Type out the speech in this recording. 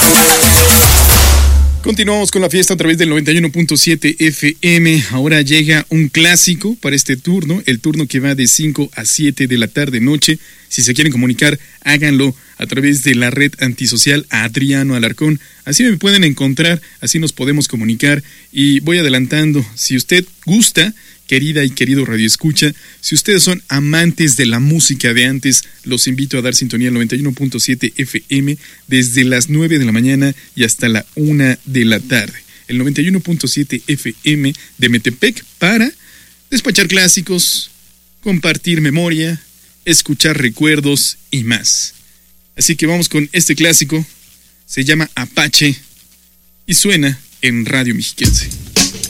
Continuamos con la fiesta a través del 91.7 FM. Ahora llega un clásico para este turno, el turno que va de 5 a 7 de la tarde noche. Si se quieren comunicar, háganlo a través de la red antisocial Adriano Alarcón. Así me pueden encontrar, así nos podemos comunicar. Y voy adelantando, si usted gusta, querida y querido radioescucha, si ustedes son amantes de la música de antes, los invito a dar sintonía al 91.7 FM desde las 9 de la mañana y hasta la 1 de la tarde. El 91.7 FM de Metepec para despachar clásicos, compartir memoria, escuchar recuerdos y más. Así que vamos con este clásico, se llama Apache y suena en Radio Mexiquense.